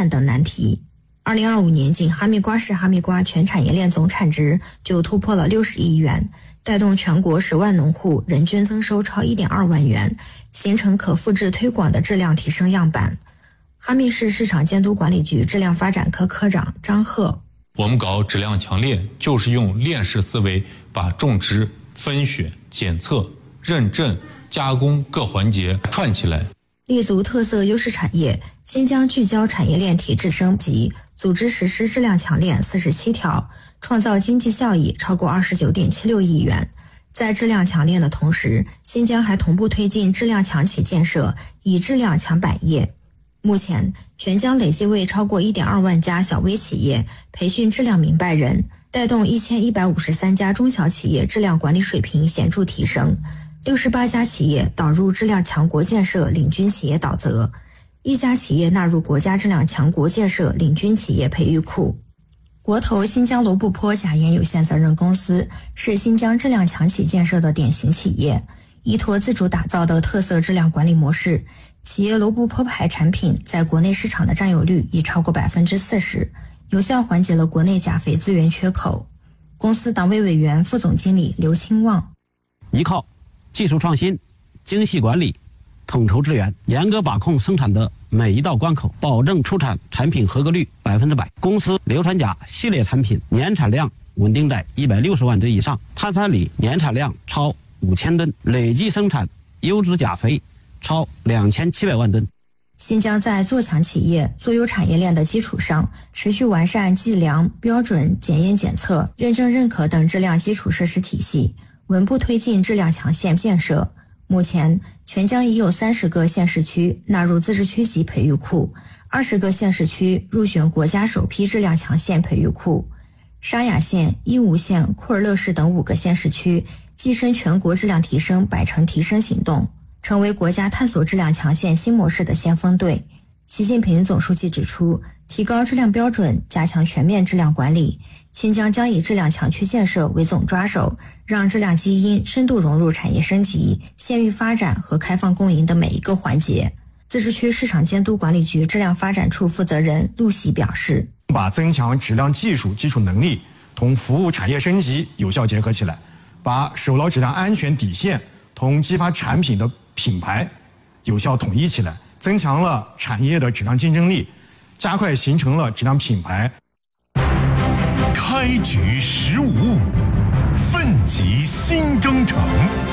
产等难题。2025年仅哈密瓜市哈密瓜全产业链总产值就突破了60亿元，带动全国10万农户人均增收超 1.2 万元，形成可复制推广的质量提升样板。哈密市市场监督管理局质量发展科科长张鹤： 我们搞质量强链，就是用链式思维，把种植、分选、检测、认证、加工各环节串起来。 立足特色优势产业，新疆聚焦产业链体制升级，组织实施质量强链47条，创造经济效益超过29.76亿元。在质量强链的同时，新疆还同步推进质量强企建设，以质量强百业。目前，全疆累计为超过 1.2 万家小微企业培训质量明白人，带动1153家中小企业质量管理水平显著提升。68家企业导入质量强国建设领军企业导则，1家企业纳入国家质量强国建设领军企业培育库。国投新疆罗布泊钾盐有限责任公司是新疆质量强企建设的典型企业，依托自主打造的特色质量管理模式，企业罗布泊牌产品在国内市场的占有率已超过 40%， 有效缓解了国内钾肥资源缺口。公司党委委员、副总经理刘清旺： 依靠技术创新、精细管理、统筹支援，严格把控生产的每一道关口，保证出产产品合格率100%。公司硫酸钾系列产品年产量稳定在160万吨以上，碳酸锂年产量超5000吨，累计生产优质钾肥超2700万吨。 新疆在做强企业、做优产业链的基础上，持续完善计量、标准、检验检测、认证认可等质量基础设施体系，稳步推进质量强县建设。目前，全疆已有30个县市区纳入自治区级培育库，20个县市区入选国家首批质量强县培育库。沙雅县、伊吾县、库尔勒市等5个县市区跻身全国质量提升百城提升行动，成为国家探索质量强县新模式的先锋队。习近平总书记指出，提高质量标准，加强全面质量管理，新疆将以质量强区建设为总抓手，让质量基因深度融入产业升级、县域发展和开放共赢的每一个环节。自治区市场监督管理局质量发展处负责人陆喜表示， 把增强质量技术基础能力同服务产业升级有效结合起来，把守牢质量安全底线同激发产品的品牌有效统一起来，增强了产业的质量竞争力，加快形成了质量品牌。 开局15，奋起新征程。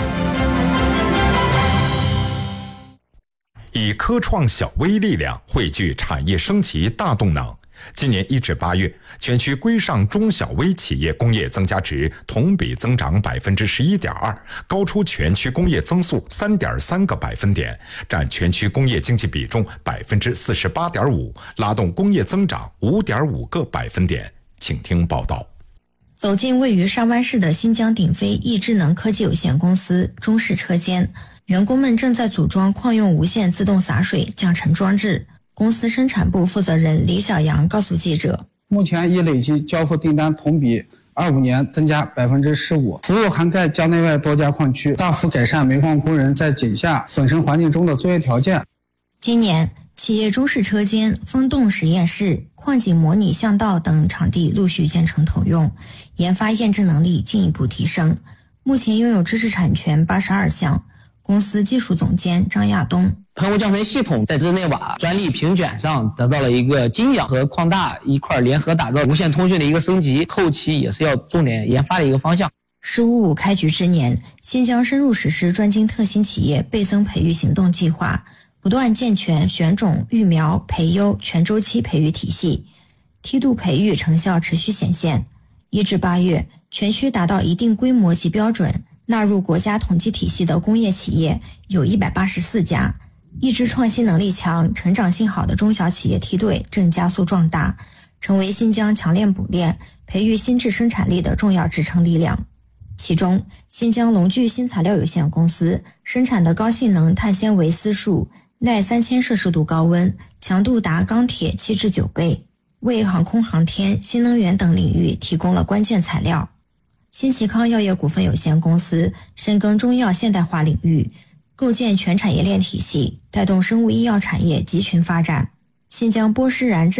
以科创小微力量汇聚产业升级大动能。今年1至8月，全区规上中小微企业工业增加值同比增长11.2%，高出全区工业增速3.3个百分点，占全区工业经济比重48.5%，拉动工业增长5.5个百分点。请听报道。 走进位于沙湾市的新疆鼎飞易智能科技有限公司中式车间，员工们正在组装矿用无线自动洒水降尘装置。公司生产部负责人李小阳告诉记者， 目前已累计交付订单同比25年增加15%，服务涵盖疆内外多家矿区，大幅改善煤矿工人在井下粉尘环境中的作业条件。 今年，企业中式车间、风洞实验室、矿井模拟巷道等场地陆续建成投用，研发验证能力进一步提升。目前拥有知识产权82项。公司技术总监张亚东， 喷雾降尘系统在日内瓦专利评选上得到了一个金奖，和矿大一块联合打造无线通讯的一个升级，后期也是要重点研发的一个方向。 15开局之年，新疆深入实施专精特新企业倍增培育行动计划，不断健全选种、育苗、培优全周期培育体系，梯度培育成效持续显现。1至8月，全区达到一定规模及标准，纳入国家统计体系的工业企业有184家，一支创新能力强、成长性好的中小企业梯队正加速壮大，成为新疆强链补链、培育新质生产力的重要支撑力量。其中，新疆龙具新材料有限公司生产的高性能碳纤维丝束，耐3000摄氏度高温，强度达钢铁7至9倍，为航空航天、新能源等领域提供了关键材料。新奇康药业股份有限公司深耕中药现代化领域，构建全产业链体系，带动生物医药产业集群发展。新疆波施然